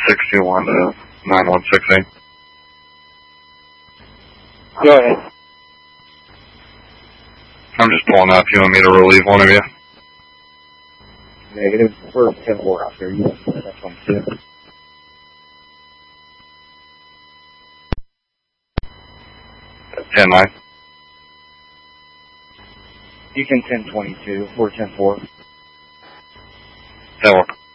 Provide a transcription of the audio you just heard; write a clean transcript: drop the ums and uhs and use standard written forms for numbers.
621 to 9168. Go ahead. I'm just pulling up. You want me to relieve one of you? Negative. We're 10-4 out there. That's 1-2. That's 10-9. You can 10-22. We're 10-4. That works.